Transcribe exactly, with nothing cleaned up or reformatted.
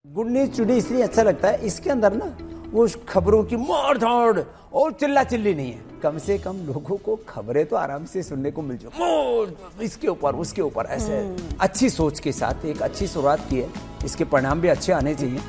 Good news today इसलिए अच्छा लगता है, इसके अंदर ना वो खबरों की मार धाड़ और चिल्ला चिल्ली नहीं है। कम से कम लोगों को खबरें तो आराम से सुनने को मिल जाए, इसके ऊपर उसके ऊपर ऐसे अच्छी सोच के साथ एक अच्छी शुरुआत की है, इसके परिणाम भी अच्छे आने चाहिए।